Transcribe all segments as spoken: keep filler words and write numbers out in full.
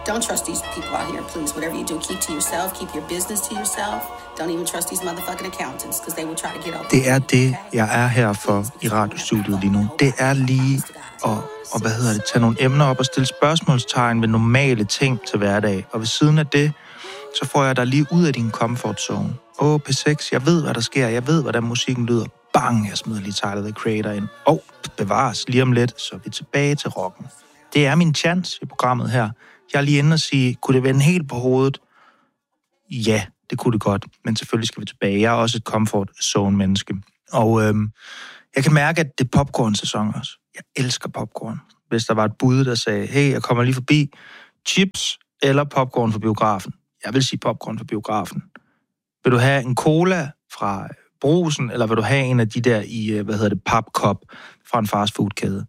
Don't trust these people out here, please. Whatever you do, keep to yourself. Keep your business to yourself. Don't even trust these motherfucking accountants, because they will try to get over. Det er det, jeg er her for i radiostudiet lige nu. Det er lige at, og hvad hedder det, tage nogle emner op og stille spørgsmålstegn ved normale ting til hverdag. Og ved siden af det, så får jeg dig lige ud af din comfort zone. Åh, P seks, jeg ved, hvad der sker. Jeg ved, hvordan musikken lyder. Bang, jeg smider lige Tyler, The Creator ind. Og bevares lige om lidt, så er vi tilbage til rocken. Det er min chance i programmet her. Jeg er lige inde og sige, kunne det vende helt på hovedet? Ja, det kunne det godt, men selvfølgelig skal vi tilbage. Jeg er også et comfort zone-menneske. Og øhm, jeg kan mærke, at det er popcorn-sæson også. Jeg elsker popcorn. Hvis der var et bud, der sagde, hey, jeg kommer lige forbi, chips eller popcorn for biografen. Jeg vil sige popcorn for biografen. Vil du have en cola fra Brugsen, eller vil du have en af de der i, hvad hedder det, papkop fra en fastfoodkæde?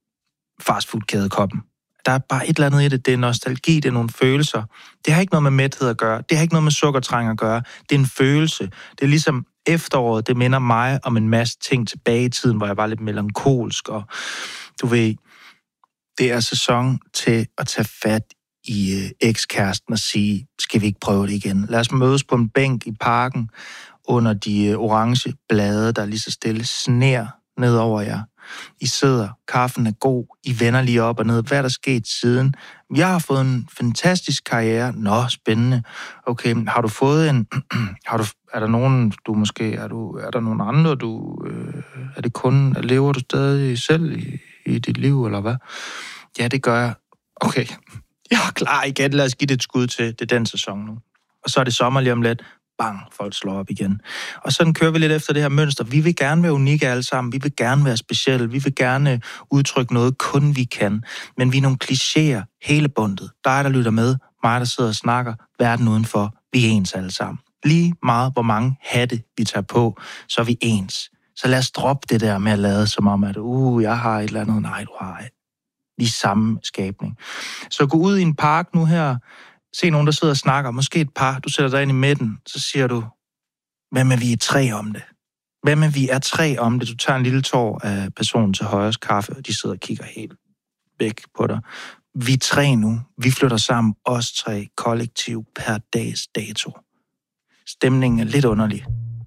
Fastfoodkædekoppen. Der er bare et eller andet i det. Det er nostalgi, det er nogle følelser. Det har ikke noget med mæthed at gøre. Det har ikke noget med sukkertræng at gøre. Det er en følelse. Det er ligesom efteråret, det minder mig om en masse ting tilbage i tiden, hvor jeg var lidt melankolsk, og du ved, det er sæson til at tage fat i øh, ekskæresten og sige, skal vi ikke prøve det igen? Lad os mødes på en bænk i parken under de øh, orange blade, der lige så stille sner ned over jer. I sidder, kaffen er god, I vender lige op og ned. Hvad er der sket siden? Jeg har fået en fantastisk karriere. Nå, spændende. Okay, har du fået en... har du, er der nogen, du måske... Er, du, er der nogen andre, du... Øh, er det kun... Lever du stadig selv i, i dit liv, eller hvad? Ja, det gør jeg. Okay, jeg er klar igen. Lad os give det et skud til. Det er den sæson nu. Og så er det sommer lige om lidt. Bang, folk slår op igen. Og sådan kører vi lidt efter det her mønster. Vi vil gerne være unikke alle sammen. Vi vil gerne være specielle. Vi vil gerne udtrykke noget, kun vi kan. Men vi er nogle klichéer hele bundet. Dig, der lytter med. Mig, der sidder og snakker. Verden udenfor. Vi er ens alle sammen. Lige meget, hvor mange hatte vi tager på, så er vi ens. Så lad os droppe det der med at lade som om, at uh, jeg har et eller andet. Nej, du har et. Vi er samme skabning. Så gå ud i en park nu her. Se nogen, der sidder og snakker. Måske et par. Du sætter dig ind i midten. Så siger du, hvad med vi er tre om det? Hvad med vi er tre om det? Du tager en lille tår af personen til højres kaffe, og de sidder og kigger helt væk på dig. Vi er tre nu. Vi flytter sammen. Os tre kollektiv per dags dato. Stemningen er lidt underlig.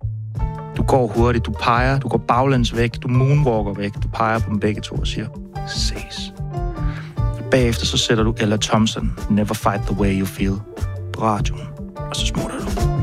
Du går hurtigt. Du peger. Du går baglæns væk. Du moonwalker væk. Du peger på dem begge to og siger, ses. Bagefter så sætter du Ella Thompson, Never Fight the Way You Feel, på radioen, og så smutter du.